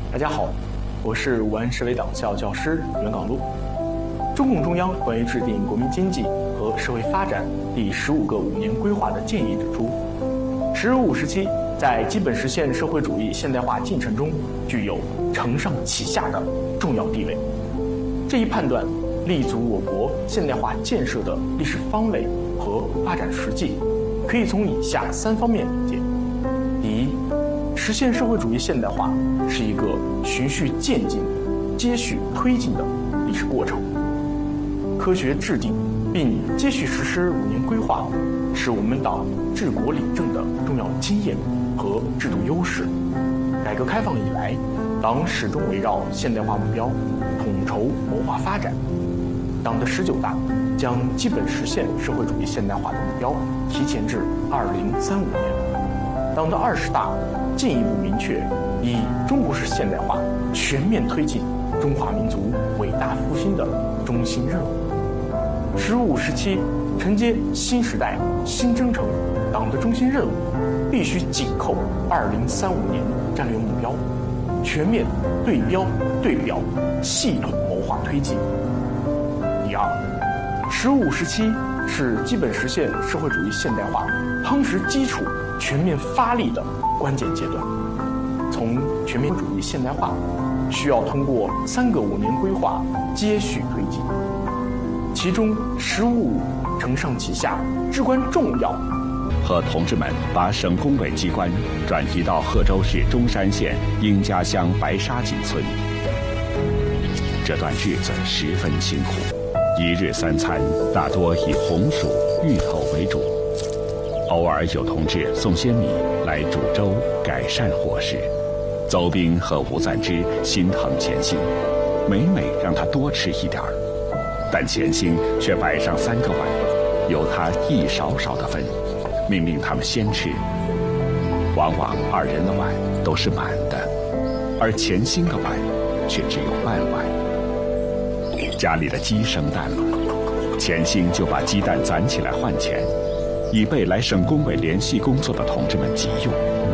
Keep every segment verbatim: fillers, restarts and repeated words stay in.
大家好，我是武安市委党校教师袁岗禄。中共中央关于制定国民经济和社会发展第十五个五年规划的建议指出，十五时期在基本实现社会主义现代化进程中具有承上启下的重要地位。这一判断立足我国现代化建设的历史方位和发展实际，可以从以下三方面理解。第一，实现社会主义现代化是一个循序渐进、接续推进的历史过程。科学制定并接续实施五年规划，是我们党治国理政的重要经验和制度优势。改革开放以来，党始终围绕现代化目标统筹谋划发展。党的十九大将基本实现社会主义现代化的目标提前至二零三五年。党的二十大进一步明确以中国式现代化全面推进中华民族伟大复兴的中心任务。十五时期承接新时代新征程，党的中心任务必须紧扣二零三五年战略目标，全面对标对表，系统谋划推进。第二，十五时期是基本实现社会主义现代化夯实基础、全面发力的关键阶段。从全面主义现代化，需要通过三个五年规划接续推进，其中十五五承上启下，至关重要。 和同志们把省工委机关转移到贺州市中山县英家乡白沙井村。这段日子十分辛苦，一日三餐大多以红薯、芋头为主，偶尔有同志送些米来煮粥，改善伙食。邹兵和吴赞之心疼钱兴，每每让他多吃一点儿，但钱兴却摆上三个碗，由他一勺勺的分，命令他们先吃。往往二人的碗都是满的，而钱兴的碗却只有半碗。家里的鸡生蛋了，钱兴就把鸡蛋攒起来换钱，以备来省工委联系工作的同志们急用。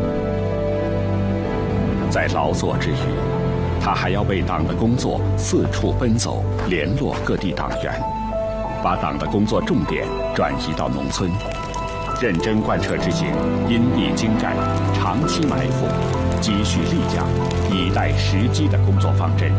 在劳作之余，他还要为党的工作四处奔走，联络各地党员，把党的工作重点转移到农村，认真贯彻执行因地精湛、长期埋伏、积蓄力量、以待时机的工作方针。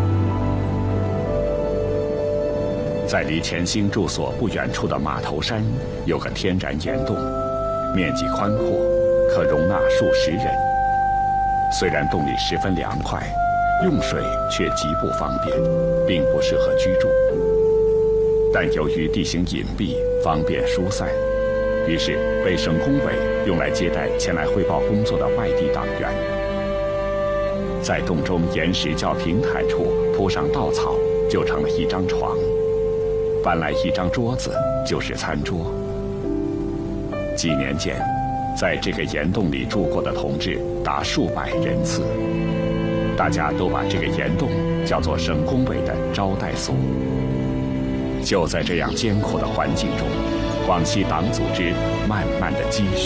在离钱兴住所不远处的马头山，有个天然岩洞，面积宽阔，可容纳数十人。虽然洞里十分凉快，用水却极不方便，并不适合居住。但由于地形隐蔽，方便疏散，于是被省工委用来接待前来汇报工作的外地党员。在洞中岩石较平坦处铺上稻草，就成了一张床；搬来一张桌子，就是餐桌。几年间，在这个岩洞里住过的同志达数百人次，大家都把这个岩洞叫做省工委的招待所。就在这样艰苦的环境中，广西党组织慢慢的积蓄。